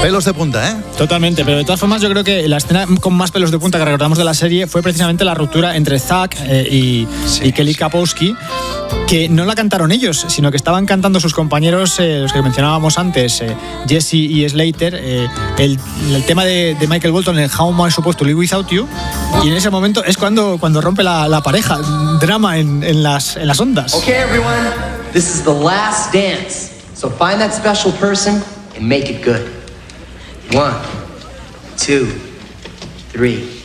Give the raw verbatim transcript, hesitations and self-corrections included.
Pelos de punta, ¿eh? Totalmente, pero de todas formas yo creo que la escena con más pelos de punta que recordamos de la serie fue precisamente la ruptura entre Zack eh, y, sí, y Kelly sí. Kapowski, que no la cantaron ellos, sino que estaban cantando sus compañeros, eh, los que mencionábamos antes, eh, Jesse y Slater, eh, el, el tema de, de Michael Bolton, el How Am I Supposed to Live Without You, y en ese momento es cuando, cuando rompe la, la pareja, drama en, en, las, en las ondas. Okay, everyone, this is the last dance, so find that special person and make it good. One, two, three.